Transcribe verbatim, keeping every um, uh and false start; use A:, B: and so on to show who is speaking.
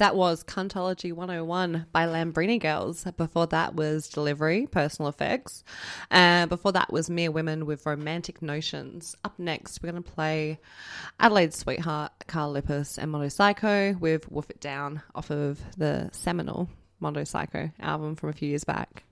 A: That was Cuntology one oh one by Lambrini Girls. Before that was Delivery, Personal Effects. And before that was Mere Women with Romantic Notions. Up next, we're going to play Adelaide's Sweetheart, Carl Lippis and Mondo Psycho with Woof It Down off of the seminal Mondo Psycho album from a few years back.